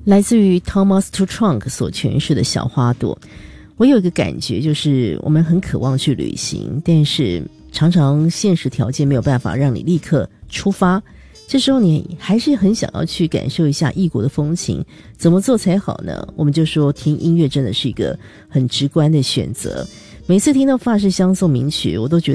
来自于 Thomas Tuchong 所诠释的小花朵。我有一个感觉，就是我们很渴望去旅行，但是常常现实条件没有办法让你立刻出发，这时候你还是很想要去感受一下异国的风情，怎么做才好呢？我们就说听音乐真的是一个很直观的选择。每次听到法式香颂名曲，我都觉得